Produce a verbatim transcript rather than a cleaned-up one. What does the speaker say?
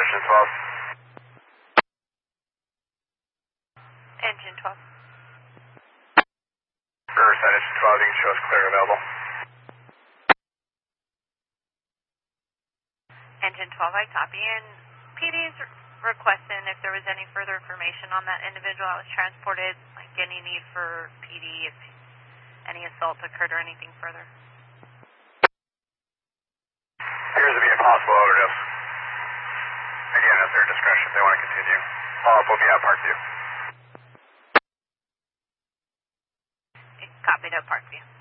Engine twelve. Engine twelve. Riverside Engine twelve, you can show us clear available. Engine twelve, I copy. And P D's requesting if there was any further information on that individual that was transported, like any need for P D, if any assault occurred or anything further. Appears to be a possible overdose. Again, at their discretion, if they want to continue. Follow-up will be at Parkview. Copied at Parkview.